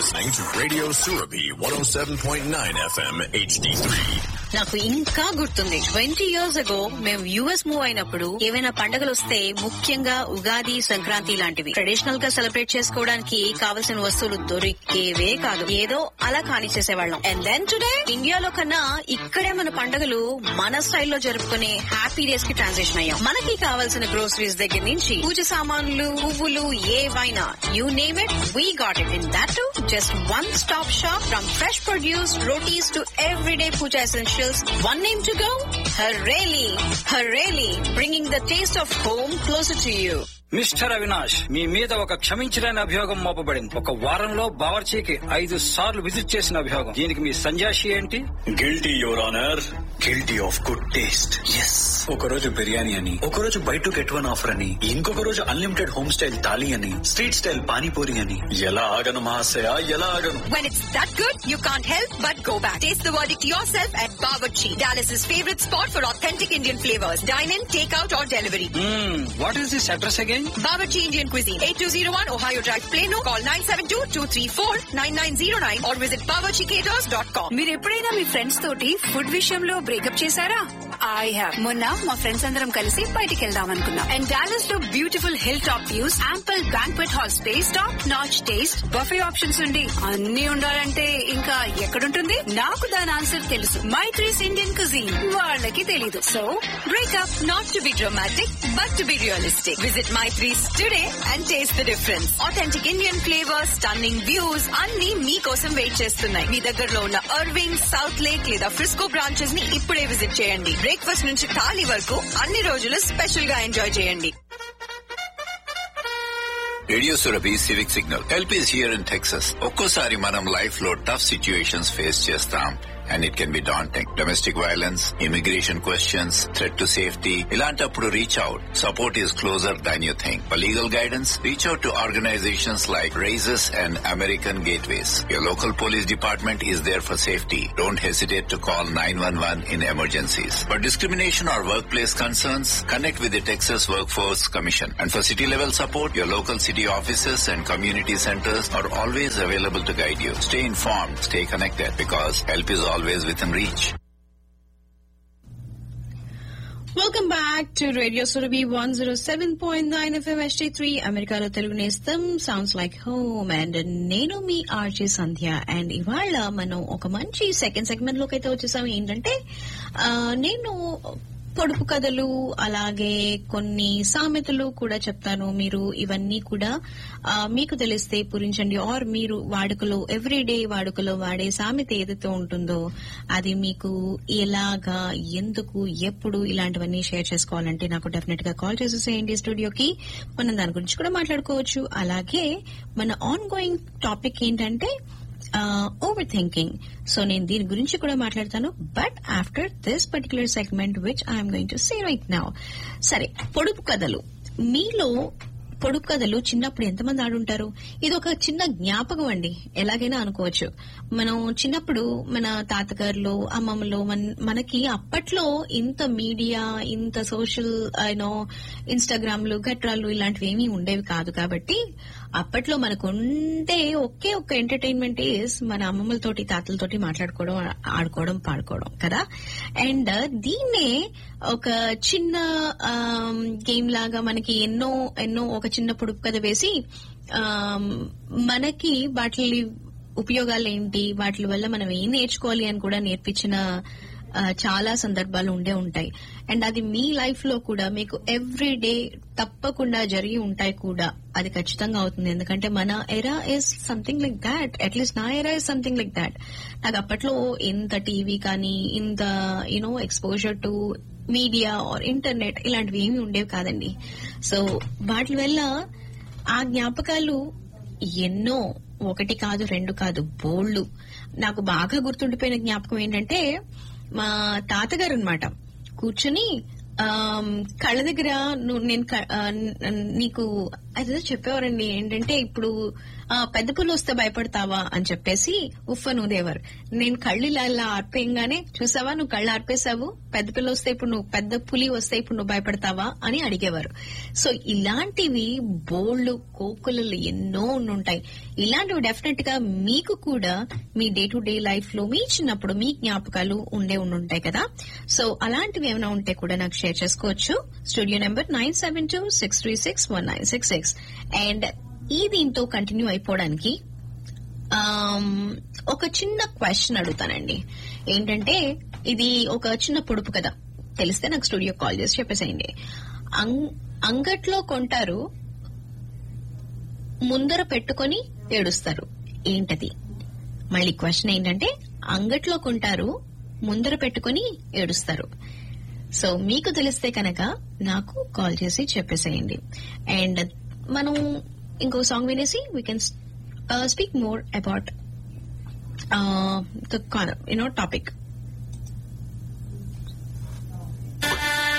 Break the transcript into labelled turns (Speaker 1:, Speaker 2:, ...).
Speaker 1: listening to Radio Surabhi 107.9 FM HD3.
Speaker 2: నాకు ఇంకా గుర్తుంది 20 years ago మేము యుఎస్ మూవ్ అయినప్పుడు ఏవైనా పండుగలు వస్తే ముఖ్యంగా ఉగాది, సంక్రాంతి లాంటివి ట్రెడిషనల్ గా సెలబ్రేట్ చేసుకోవడానికి కావలసిన వస్తువులు దొరికేవే కాదు. ఏదో అలా కానిచ్చేసేవాళ్ళం. అండ్ దెన్ టుడే ఇండియాలో కన్నా ఇక్కడే మన పండుగలు మన స్టైల్లో జరుపుకునే హ్యాపీ డేస్ కి ట్రాన్సిషన్ అయ్యాం. మనకి కావాల్సిన గ్రోసరీస్ దగ్గర నుంచి పూజ సామాన్లు, పువ్వులు, ఏవైనా you name it, we got it. In that to just one stop shop. From fresh produce, rotis to everyday puja essentials. One name to go? Hareli. Hareli, bringing the taste of home closer to you.
Speaker 3: Mister Avinash, మీ మీద ఒక క్షమించలేని అభియోగం మోపబడింది. ఒక వారంలో బావర్చీకి 5 సార్లు visit చేసిన అభియోగం. దీనికి మీ సంజాషి ఏంటి?
Speaker 4: Guilty your honour, guilty of good taste. Yes, ఒక రోజు బిర్యానీ అని, ఒక రోజు by to get one offer అని, ఇంకొక రోజు అన్లిమిటెడ్ హోమ్ స్టైల్ థాలీ అని, స్ట్రీట్ స్టైల్ పానీపూరి అని. ఎలా ఆగను మహాశయ, ఎలా ఆగను?
Speaker 2: When it's that good, you can't help but go back. Taste the verdict yourself at Bawarchi, Dallas's favorite spot for authentic Indian flavors. Dine in, take out or delivery.
Speaker 3: What is this address again?
Speaker 2: Bawarchi Indian Cuisine, 8201 Ohio Drive, Plano. Call 972-234-9909 or visit bawarchicaters.com. మీరు ఎప్పుడైనా మీ friends తోటి food విషయంలో breakup చేశారా? I have. మొన్న మా friends అందరం కలిసి బయటికి వెళ్దాం అనుకున్నాం. అండ్ డాలస్ లో beautiful hill top views, ample banquet hall space, top notch taste, buffet options ఉండి అన్ని ఉండాలంటే ఇంకా ఎక్కడుంటుంది? నాకు దాని ఆన్సర్ తెలుసు. Maitri's Indian cuisine. వాళ్ళకి తెలీదు. So breakup not to be dramatic but to be realistic. Visit Maitri's today and taste the difference. Authentic Indian flavours, stunning views అన్ని మీకోసం వెయిట్ చేస్తున్నాయి. మీ దగ్గరలో ఉన్న అర్వింగ్, సౌత్ లేక్ లేదా ఫ్రిస్కో బ్రాంచెస్ ని ఇప్పుడే విజిట్ చేయండి. బ్రేక్ఫాస్ట్ నుంచి థాలీ వరకు అన్ని రోజులు స్పెషల్ గా ఎంజాయ్ చేయండి.
Speaker 5: Radio Surabhi civic signal. Help is here in Texas. ఒక్కోసారి మనం లైఫ్ లో టఫ్ సిచ్యుయేషన్స్ ఫేస్ చేస్తాం. And it can be daunting. Domestic violence, immigration questions, threat to safety. ఇలాంటప్పుడు reach out. Support is closer than you think. For legal guidance, reach out to organizations like Raises and American Gateways. Your local police department is there for safety. Don't hesitate to call 911 in emergencies. For discrimination or workplace concerns, connect with the Texas Workforce Commission. And for city level support, your local city offices and community centers are always available to guide you. Stay informed, stay connected, because help is always within reach.
Speaker 2: Welcome back to radio Surabhi 107.9 FM HD3 అమెరికాలో తెలుగు నేస్తం sounds like home. And నేను మీ RJ Sandhya. And ఇవాళ మనం ఒక మంచి second segment లోకి అయితే వచ్చేసాం. ఏంటంటే నేను పొడుపు కథలు, అలాగే కొన్ని సామెతలు కూడా చెప్తాను. మీరు ఇవన్నీ కూడా మీకు తెలిస్తే పూరించండి. ఆర్ మీరు వాడుకలో ఎవ్రీడే వాడుకలో వాడే సామెత ఏదైతే ఉంటుందో అది మీకు ఎలాగా, ఎందుకు, ఎప్పుడు ఇలాంటివన్నీ షేర్ చేసుకోవాలంటే నాకు డెఫినెట్ గా కాల్ చేసేసేయండి స్టూడియోకి. మనం దాని గురించి కూడా మాట్లాడుకోవచ్చు. అలాగే మన ఆన్ గోయింగ్ టాపిక్ ఏంటంటే ఓవర్ థింకింగ్. సో నేను దీని గురించి కూడా మాట్లాడతాను, but after this particular segment which I'm going to say right now. సరే, పొడుపు కథలు. మీలో పొడుపు కథలు చిన్నప్పుడు ఎంతమంది ఆడుంటారు? ఇది ఒక చిన్న జ్ఞాపకం అండి, ఎలాగైనా అనుకోవచ్చు. మనం చిన్నప్పుడు మన తాతగారులు, అమ్మమ్మలో మనకి అప్పట్లో ఇంత మీడియా, ఇంత సోషల్ ఇన్స్టాగ్రామ్లు, గట్రాలు ఇలాంటివి ఏమీ ఉండేవి కాదు. కాబట్టి అప్పట్లో మనకు ఉండే ఒకే ఒక్క ఎంటర్టైన్మెంట్ ఈజ్ మన అమ్మమ్మలతోటి, తాతలతోటి మాట్లాడుకోవడం, ఆడుకోవడం, పాడుకోవడం కదా. అండ్ దీన్నే ఒక చిన్న గేమ్ లాగా మనకి ఎన్నో ఒక చిన్న పొడుపు కథ వేసి మనకి వాటి ఉపయోగాలు ఏంటి, వాటి వల్ల మనం ఏం నేర్చుకోవాలి అని కూడా నేర్పించిన చాలా సందర్భాలు ఉండే ఉంటాయి. అండ్ అది మీ లైఫ్ లో కూడా మీకు ఎవ్రీ డే తప్పకుండా జరిగి ఉంటాయి కూడా. అది ఖచ్చితంగా అవుతుంది, ఎందుకంటే మన ఎరా is something like that. At least నా ఎరా ఇస్ సంథింగ్ లైక్ దాట్. నాకు అప్పట్లో ఇంత టీవీ కానీ, ఇంత exposure to media are internet ఇలాంటివి ఏమి ఉండేవి కాదండి. సో వాటి వల్ల ఆ జ్ఞాపకాలు ఎన్నో, ఒకటి కాదు, రెండు కాదు, బోళ్లు. నాకు బాగా గుర్తుండిపోయిన జ్ఞాపకం ఏంటంటే మా తాతగారు అన్నమాట కూర్చుని కళ్ళ దగ్గర నీకు అదే చెప్పేవారండి ఏంటంటే ఇప్పుడు పెద్ద పులి వస్తే భయపడతావా అని చెప్పేసి ఉఫ్ఫను ఉదేవారు. నేను కళ్ళు ఇలా ఆర్పేయంగానే చూసావా నువ్వు కళ్ళు ఆర్పేశావు, పెద్ద పిల్ల వస్తే ఇప్పుడు నువ్వు పెద్ద పులి వస్తే ఇప్పుడు నువ్వు భయపడతావా అని అడిగేవారు. సో ఇలాంటివి బోల్డ్ కోకులలు ఎన్నో ఉండుంటాయి. ఇలాంటివి డెఫినెట్ గా మీకు కూడా మీ డే టు డే లైఫ్ లో మీ చిన్నప్పుడు మీ జ్ఞాపకాలు ఉండుంటాయి కదా. సో అలాంటివి ఏమైనా ఉంటే కూడా నాకు షేర్ చేసుకోవచ్చు. Studio number 972-636-1966. అండ్ ఈ దీంతో కంటిన్యూ అయిపోవడానికి ఒక చిన్న క్వశ్చన్ అడుగుతానండి. ఏంటంటే ఇది ఒక చిన్న పొడుపు కదా, తెలిస్తే నాకు స్టూడియో కాల్ చేసి చెప్పేసేయండి. అంగట్లో కొంటారు, ముందర పెట్టుకొని ఏడుస్తారు, ఏంటది? మళ్ళీ క్వశ్చన్ ఏంటంటే అంగట్లో కొంటారు, ముందర పెట్టుకొని ఏడుస్తారు. సో మీకు తెలిస్తే కనుక నాకు కాల్ చేసి చెప్పేసేయండి. అండ్ మనం ఇంకో సాంగ్ వినేసి we can speak more about the topic.